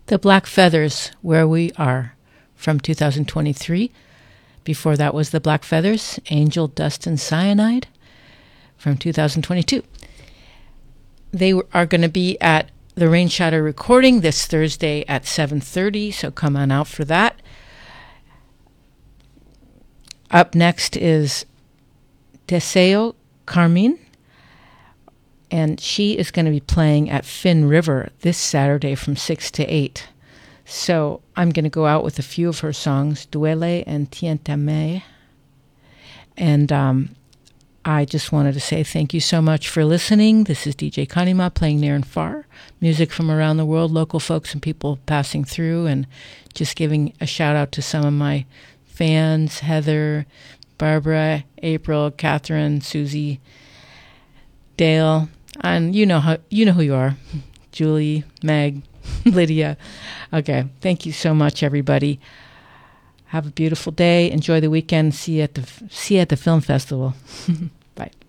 The Black Feathers, Where We Are, from 2023. Before that was The Black Feathers, Angel, Dust, and Cyanide, from 2022. They are going to be at the Rain Shadow recording this Thursday at 7:30, so come on out for that. Up next is Deseo Carmine, and she is going to be playing at Finn River this Saturday from 6 to 8. So I'm going to go out with a few of her songs, Duele and Tientame. And I just wanted to say thank you so much for listening. This is DJ Kanima playing near and far. Music from around the world, local folks and people passing through, and just giving a shout out to some of my fans, Heather, Barbara, April, Catherine, Susie, Dale, and you know who you are, Julie, Meg, Lydia. Okay, thank you so much, everybody. Have a beautiful day. Enjoy the weekend. See you at the film festival. Bye.